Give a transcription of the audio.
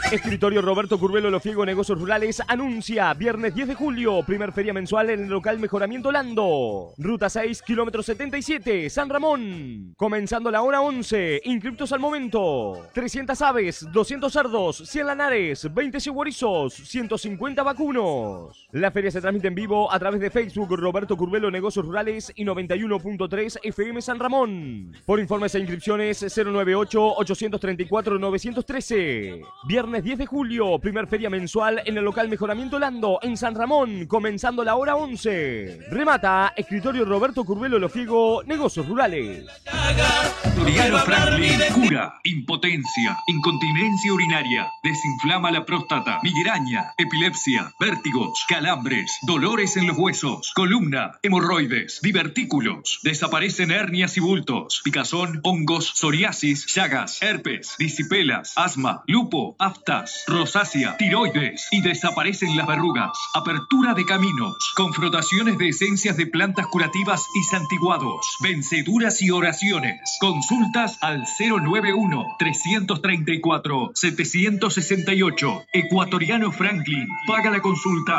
Escritorio Roberto Curvelo Lofiego Negocios Rurales anuncia viernes 10 de julio, primer feria mensual en el local Mejoramiento Lando. Ruta 6, kilómetro 77, San Ramón. Comenzando la hora 11, inscriptos al momento. 300 aves, 200 cerdos, 100 lanares, 20 chihuarizos, 150 vacunos. La feria se transmite en vivo a través de Facebook Roberto Curvelo Negocios Rurales y 91.3 FM San Ramón. Por informes e inscripciones 098-834-913. Viernes 10 de julio, primer feria mensual en el local Mejoramiento Lando, en San Ramón, comenzando la hora 11. Remata Escritorio Roberto Curvelo Lofiego, Negocios Rurales. Ecuatoriano Franklin cura impotencia, incontinencia urinaria, desinflama la próstata, migraña, epilepsia, vértigos, calambres, dolores en los huesos, columna, hemorroides, divertículos, desaparecen hernias y bultos, picazón, hongos, psoriasis, llagas, herpes, disipelas, asma, lupo, aftas, rosácea, tiroides y desaparecen las verrugas. Apertura de caminos, con frotaciones de esencias de plantas curativas y santiguados, venceduras y oraciones. Consultas al 091-334-768. Ecuatoriano Franklin, paga la consulta.